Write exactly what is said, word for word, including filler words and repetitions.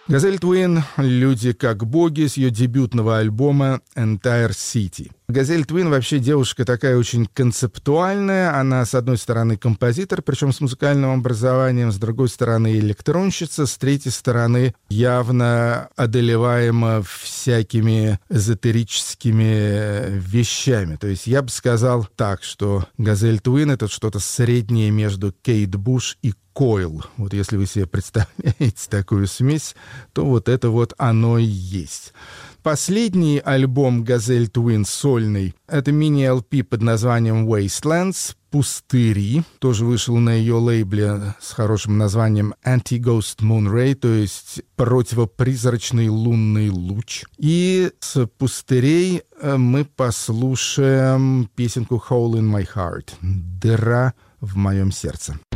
Газель Твин «Люди как боги» с ее дебютного альбома «Entire City». Газель Твин вообще девушка такая очень концептуальная. Она, с одной стороны, композитор, причем с музыкальным образованием, с другой стороны, электронщица, с третьей стороны, явно одолеваема всякими эзотерическими вещами. То есть я бы сказал так, что Газель Твин — это что-то среднее между Кейт Буш и Койл. Вот если вы себе представляете такую смесь, то вот это вот оно и есть. Последний альбом Газель Твин сольный — это мини-эл пи под названием Wastelands, «Пустыри». Тоже вышел на ее лейбле с хорошим названием Anti-Ghost Moon Ray, то есть противопризрачный лунный луч. И с «Пустырей» мы послушаем песенку «Hole in my heart» — «Дыра в моем сердце».